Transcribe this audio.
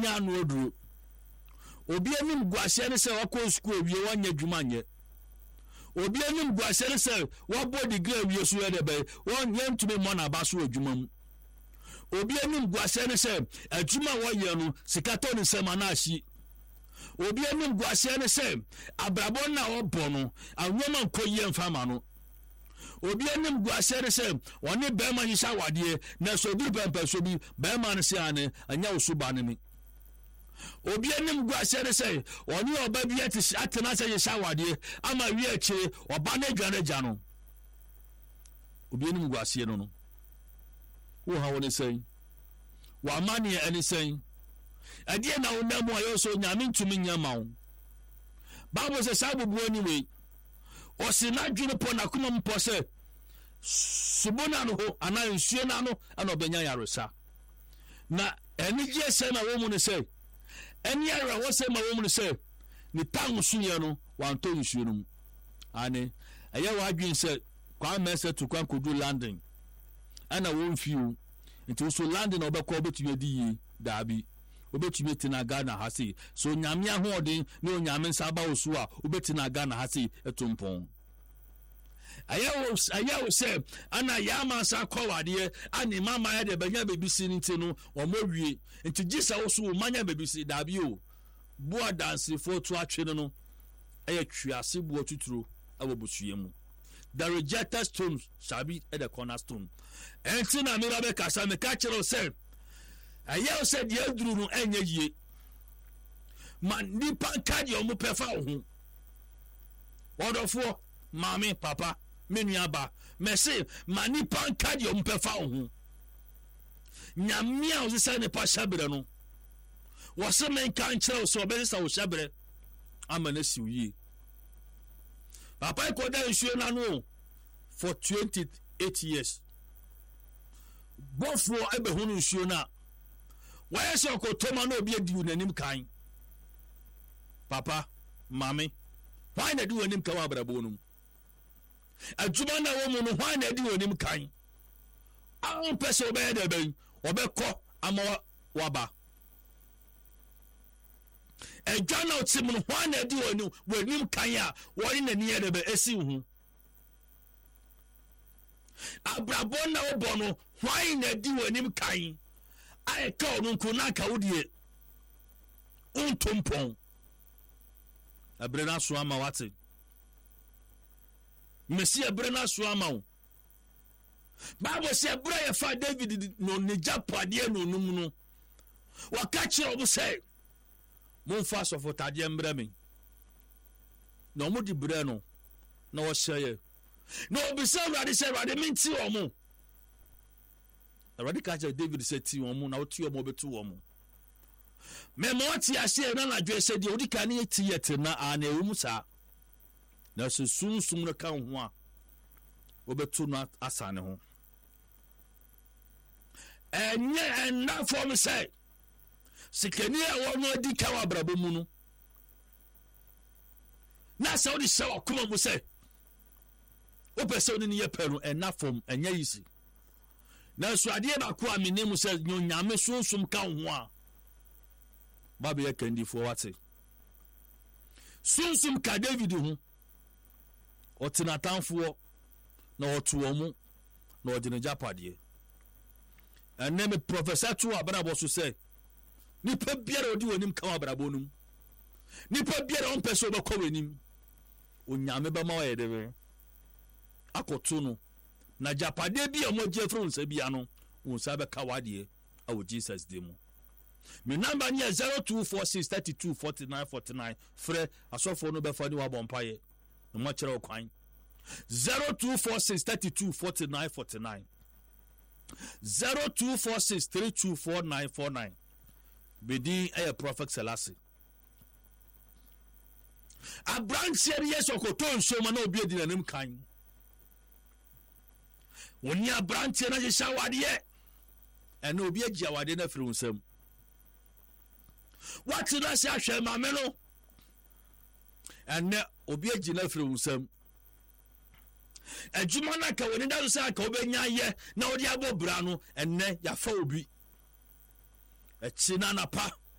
nya no oduro obi anim guase ne se wakọ school wie wanya dwuma nye obi anim guase ne se wabo degree wie so yede be won yentumi mo na ba so adwuma mu obi anim guase ne se adwuma wo ye no sikato ne se manashi obi anim guase ne se abrabo na obo no anwoma nkoye mfama no obi anim guase ne se woni be ma yisa wade na so duru pempe so bi be ma ne se ane anya usuba ne mi obi anim guase ne se woni oba bi atena se yisa wade ama wi ache oba na dwaneja no obi anim guase no wo ha woni sen wa mani eni sen adie na wonamu ayo so nyame ntumi nyama wo Bible se sabubu anyway o se na dwene po na kuma mpo se subona no ho ana nsuo na no ana obenya yaresa na eni je se na wo mu ne se eni yara wo se ma wo mu ne se ni tangu suye no wanto nsuo no ane aya wa adwin se kwa mese to kwa kodu landing ana wo mfiu nti so landing obekọ obetumi di daabi obetumi tina Ghana hase so nyame ahoden ne onyame nsaba osu a obetina Ghana hase etumpon ayawo se ana yama sa kwawade ani mama ya de banya bebisi nti no omowie nti gisa osu manya bebisi daabi o bua dance for to atwe no eye twiase bua tuturo awobusuye mu. The rejected stones shall be at the cornerstone. And Tina Mirabe Casa, the catcher said, I yell said, the Eldru and ye. Man, Nipan Cadio Mupefa. What of four, Mammy, Papa, Miniaba, Messi, Manipan Cadio Mupefa. Nyamia was the son of Pashabrano. Was some man can't tell so best I was Shabre. I'm an SU. Papa ko da nsuo na no for 28 years. Bofo ebehunu nsuo na. Why so ko toma na obi adi unanim kan. Papa, mami, why na di unanim kan abrabo no. Adwuma na wo mu no why na di unanim kan. Awon pese obe da ben, obekọ ama waba. Ejana otimu no hwan na di wanim kan a wori na niye de be esi hu abrabo na obo no hwan na di wanim kan ai ka onu nkuna ka wodie untompon abrena so ama wate mesi abrena so ama wo Bible say abra ya fa David no ne japade no num no waka kire obo say Monfa so for tade mbra me na omo di bre no na wo hye na obi say Awurade say Awurade menti omo Awurade ka je David say ti omo na wo ti omo betu omo me mo ti ase na na dwe say di odi ka ne ti yete na ana ewum sa na so sunsun no kan ho a wo betu no asane ho enye enough for me say sikeni a wono adi ka wa brabo mu no na sa odi se okoma mu se o pese oni ye pe no ena fom enya yisi na so ade ba ko amene mu se nyame sunsum ka ho a babe ye kandi fo wate sunsum ka David hu otina tanfo na otuo mu na odine japade enne me professor to abrabo so se nipa biara odi wonim ka abrabo num nipa biara on pese obekọ wenim onyame ba ma wa yedebe akoto no na japade bia mo je from se bia no won sa be ka wade awo Jesus demo me number ni 0246324949 frɛ asofo no be fa ni wa bompaye no mo kire okwan 0246324949 0246324949 bedi aye Prophet Selassie abranche yes okoto nso ma na obi edi nanim kan woni abranche na je shawade ene obi agi awade na firi unsam what na sha hwe ma me no ene obi agi na firi unsam adwuma na ka woni da so aka obenya ye na odi abobra no ene ya fa obi echi na napa